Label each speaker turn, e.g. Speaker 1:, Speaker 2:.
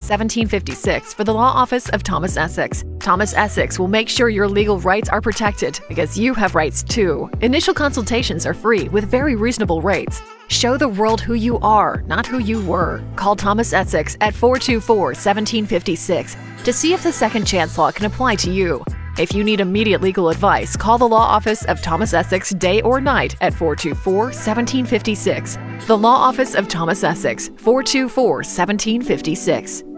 Speaker 1: 1756 for the law office of Thomas Essex. Thomas Essex will make sure your legal rights are protected because you have rights too. Initial consultations are free with very reasonable rates. Show the world who you are, not who you were. Call Thomas Essex at 424-1756 to see if the second chance law can apply to you. If you need immediate legal advice, call the law office of Thomas Essex day or night at 424-1756. The law office of Thomas Essex, 424-1756.